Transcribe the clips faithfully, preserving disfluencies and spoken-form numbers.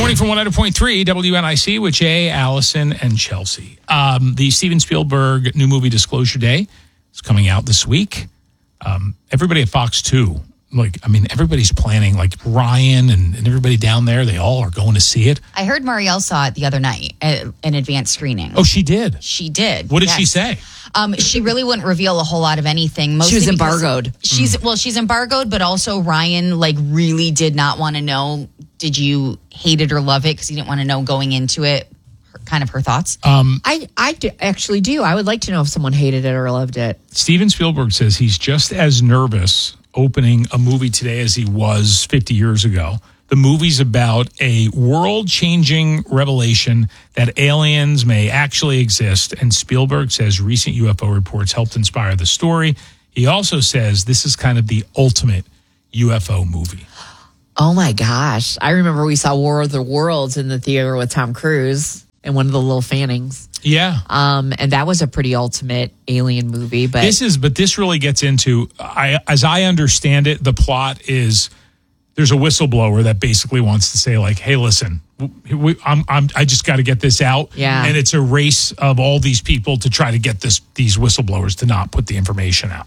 Morning from one hundred point three W N I C with Jay, Allison, and Chelsea. Um, the Steven Spielberg new movie Disclosure Day is coming out this week. Um, everybody at Fox two, like, I mean, everybody's planning, like Ryan and, and everybody down there, they all are going to see it. I heard Marielle saw it the other night at an advanced screening. Oh, she did? She did. What did yes. she say? Um, she really wouldn't reveal a whole lot of anything. She was embargoed. She's mm. Well, she's embargoed, but also Ryan, like, really did not want to know, did you hate it or love it? Because he didn't want to know going into it, her, kind of her thoughts. Um, I, I do, actually do. I would like to know if someone hated it or loved it. Steven Spielberg says he's just as nervous opening a movie today as he was fifty years ago. The movie's about a world-changing revelation that aliens may actually exist, and Spielberg says recent U F O reports helped inspire the story. He also says this is kind of the ultimate U F O movie. Oh, my gosh. I remember we saw War of the Worlds in the theater with Tom Cruise and one of the little Fannings. Yeah. Um, and that was a pretty ultimate alien movie. But This is, but this really gets into, I, as I understand it, the plot is there's a whistleblower that basically wants to say, like, hey, listen, we, I'm, I'm, I just got to get this out. Yeah. And it's a race of all these people to try to get this these whistleblowers to not put the information out.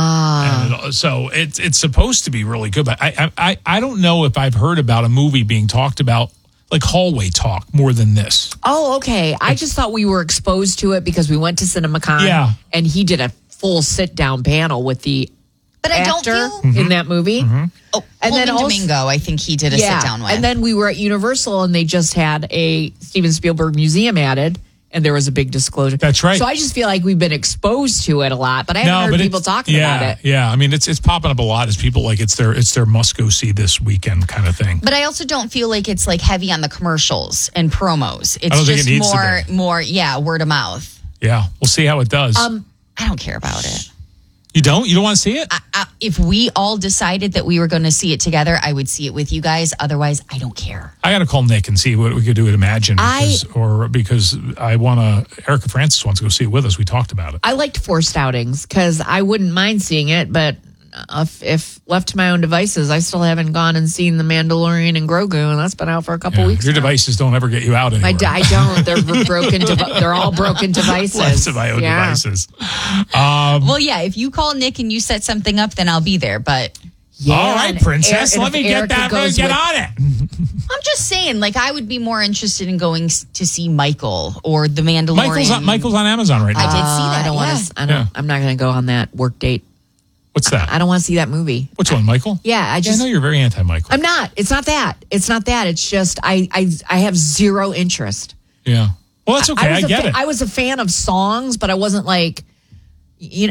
Ah. And so it's it's supposed to be really good. But I, I, I don't know if I've heard about a movie being talked about, like hallway talk, more than this. Oh, okay. I just thought we were exposed to it because we went to CinemaCon. Yeah. And he did a full sit-down panel with the But I don't actor feel... Mm-hmm. in that movie. Mm-hmm. Oh, And then Holden also- Domingo, I think he did a Yeah. sit-down with. And then we were at Universal and they just had a Steven Spielberg museum added. And there was a big disclosure. That's right. So I just feel like we've been exposed to it a lot, but I haven't heard people it's- talking yeah, about it. Yeah, I mean, it's it's popping up a lot as people like it's their it's their must go see this weekend kind of thing. But I also don't feel like it's like heavy on the commercials and promos. It's don't think just it needs to more, be. more, yeah, word of mouth. Yeah, we'll see how it does. Um, I don't care about it. you don't? You don't want to see it? I, I, if we all decided that we were going to see it together, I would see it with you guys. Otherwise, I don't care. I got to call Nick and see what we could do at Imagine. I- Because, or because I want to, Erica Francis wants to go see it with us. We talked about it. I liked forced outings because I wouldn't mind seeing it, but if, if left to my own devices, I still haven't gone and seen The Mandalorian and Grogu, and that's been out for a couple Yeah, weeks your now. devices don't ever get you out anywhere. I, d- I don't. They're broken. Dev- they're all broken devices. Left to my own Yeah. devices. Well, yeah, if you call Nick and you set something up, then I'll be there. But Yeah, All right, and princess. Eric- let me if get Erica that. goes Get with- on it. I'm just saying, like, I would be more interested in going s- to see Michael or The Mandalorian. Michael's on, Michael's on Amazon right now. I did see Uh, that. I don't yeah. want to. I don't. Yeah. I'm not going to go on that work date. What's that? I don't want to see that movie. Which one, Michael? Yeah, I Yeah, just. I know you're very anti-Michael. I'm not. It's not that. It's not that. It's just I. I. I have zero interest. Yeah. Well, that's okay. I, was a get fa- it. I was a fan of songs, but I wasn't like, you know.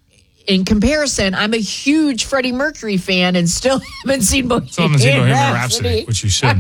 In comparison, I'm a huge Freddie Mercury fan and still haven't seen Bohemian Still haven't seen Bohemian Rhapsody. Rhapsody, which you should.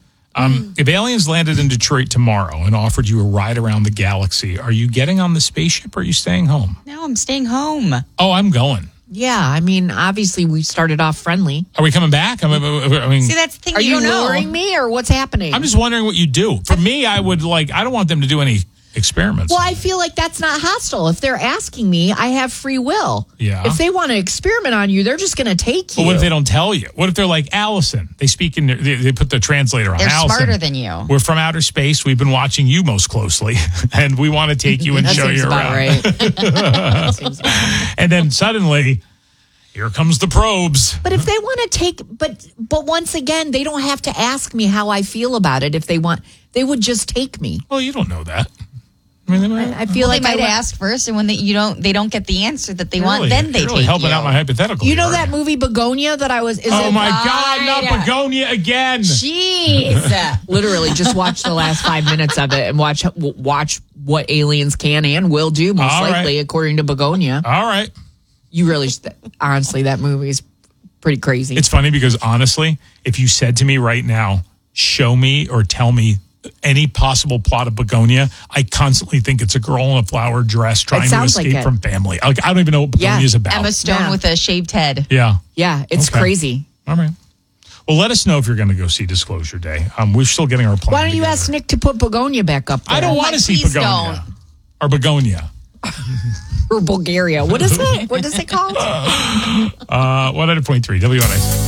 Um, if aliens landed in Detroit tomorrow and offered you a ride around the galaxy, are you getting on the spaceship or are you staying home? No, I'm staying home. Oh, I'm going. Yeah, I mean, obviously we started off friendly. Are we coming back? I mean, I mean See, that's the thing. Are you don't know. luring me or what's happening? I'm just wondering what you do. For me, I would like, I don't want them to do any experiments. Well, I feel like that's not hostile. If they're asking me, I have free will. Yeah. If they want to experiment on you, they're just going to take you. But what if they don't tell you? What if they're like, Allison? They speak in, they, they put the translator on. They're Allison, smarter than you. We're from outer space. We've been watching you most closely, and we want to take you and that show seems you about around. right. That seems about right. And then suddenly, here comes the probes. But if they want to take, but but once again, they don't have to ask me how I feel about it. If they want, they would just take me. Well, you don't know that. I mean, they might, I feel Well, like they might I, ask first, and when they, you don't, they don't get the answer that they want, really, then they you're really take helping you. out my hypothetical. You know here, that aren't you? movie Begonia that I was. Is Oh it, my God! Not God. Begonia again. Jeez. Literally, just watch the last five minutes of it and watch watch what aliens can and will do. Most All right. likely, according to Begonia. All right. You really, honestly, that movie is pretty crazy. It's funny because honestly, if you said to me right now, show me or tell me any possible plot of Begonia, I constantly think it's a girl in a flower dress trying to sounds like escape it. from family. Like, I don't even know what Yeah. Begonia is about. Emma Stone Yeah. with a shaved head. Yeah. yeah, it's Okay. crazy. All right. Well, let us know if you're going to go see Disclosure Day. Um, we're still getting our plan. Why don't you together. ask Nick to put Begonia back up there? I don't Oh want my- to see please Begonia or Begonia. Or Bulgaria. What is it? What is it called? Uh, one hundred point three W N I C.